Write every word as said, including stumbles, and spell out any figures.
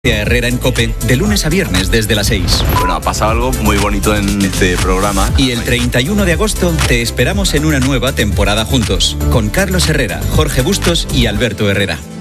Herrera en COPE, de lunes a viernes desde las seis. Bueno, ha pasado algo muy bonito en este programa. Y el treinta y uno de agosto te esperamos en una nueva temporada juntos, con Carlos Herrera, Jorge Bustos y Alberto Herrera.